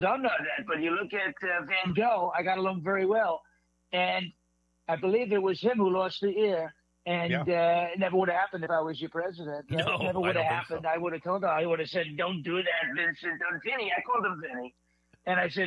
don't know that, but you look at Van Gogh. I got along very well, and I believe it was him who lost the ear. Yeah. And it never would have happened if I was your president. Right? No, Never I would have don't think so. happened. I would have told her. I would have said, "Don't do that, Vincent." Vinny. I called him Vinny, and I said,